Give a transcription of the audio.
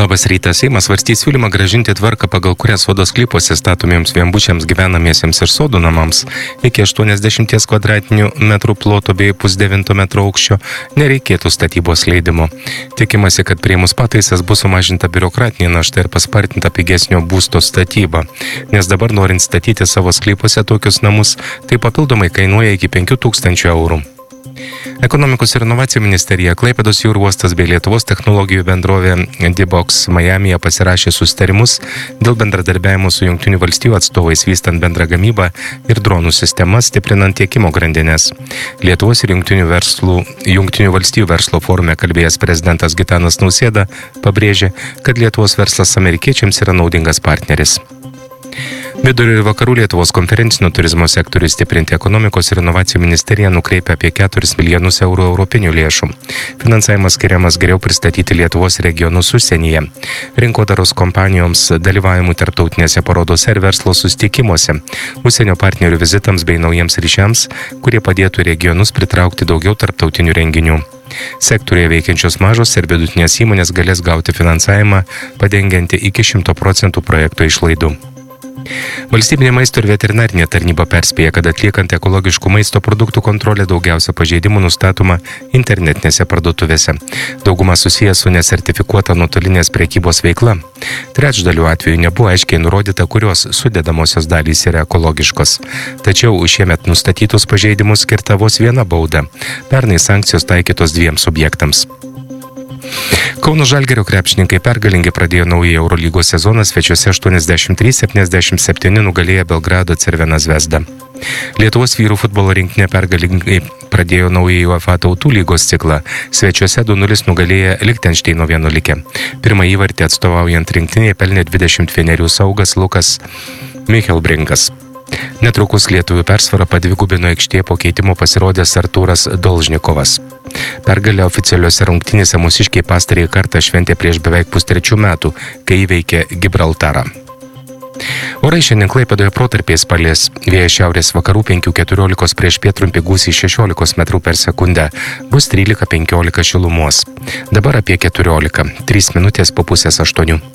Labas rytas. Seimas svarstys siūlymą grąžinti tvarką, pagal kurią sodo sklypuose statomiems vienbučiams gyvenamiesiems ir sodų namams iki 80 kvadratinių metrų ploto bei 0,9 metro aukščio nereikėtų statybos leidimo. Tikimasi, kad priėmus pataisas bus sumažinta biurokratinė našta ir paspartinta pigesnio būsto statyba, nes dabar norint statyti savo sklypuose tokius namus, tai papildomai kainuoja iki 5 000 eurų. Ekonomikos ir inovacijų ministerija, Klaipėdos jūrų uostas bei Lietuvos technologijų bendrovė D-Box Majamyje pasirašė susitarimus dėl bendradarbiavimo su Jungtinių valstijų atstovais vystant bendrą gamybą ir dronų sistemas, stiprinant tiekimo grandinės. Lietuvos ir Jungtinių valstijų verslo forume kalbėjęs prezidentas Gitanas Nausėda pabrėžė, kad Lietuvos verslas amerikiečiams yra naudingas partneris. Vidurio ir vakarų Lietuvos konferencinio turizmo sektoriui stiprinti ekonomikos ir inovacijų ministerija nukreipia apie 4 milijonus eurų europinių lėšų. Finansavimas skiriamas geriau pristatyti Lietuvos regionus užsienyje, rinkodaros kompanijoms dalyvavimui tarptautinėse parodose ir verslo susitikimuose, užsienio partnerių vizitams bei naujiems ryšiams, kurie padėtų regionus pritraukti daugiau tarptautinių renginių. Sektoriuje veikiančios mažos ir vidutinės įmonės galės gauti finansavimą, padengianti iki 100% projekto išlaidų. Valstybinė maisto ir veterinarinė tarnyba perspėja, kad atliekant ekologiškų maisto produktų kontrolę daugiausia pažeidimų nustatoma internetinėse parduotuvėse. Dauguma susijęs su nesertifikuota nuotolinės prekybos veikla. Trečdalių atveju nebuvo aiškiai nurodyta, kurios sudedamosios dalys yra ekologiškos. Tačiau už šiemet nustatytus pažeidimus skirta vos viena bauda. Pernai sankcijos taikytos 2 subjektams. Kauno Žalgirio krepšininkai pergalingai pradėjo naują Eurolygos sezoną, svečiuose 83-77 nugalėjo Belgrado Crvena Zvezda. Lietuvos vyrų futbolo rinktinė pergalingai pradėjo naują UEFA tautų lygos ciklą, svečiuose 2-0 nugalėjo Lichtenšteino vienuolikę. Pirmą įvartį atstovaujant rinktinėje pelnė 21 saugas Lukas Michelbrinkas. Netrukus lietuvių persvarą padvigubino aikštėje po keitimo pasirodęs Artūras Dolžnikovas. Pergalę oficialiuose rungtynėse mūsiškiai pastarąjį kartą šventė prieš beveik 3 metų, kai įveikė Gibraltarą. Orai šiandien Klaipėdoje protarpiais palis, vėjas šiaurės vakarų 5-14 prieš pietrumpi gūsiai 16 metrų per sekundę, bus 13-15 šilumos. Dabar apie 14, 3 minutės po 7:30.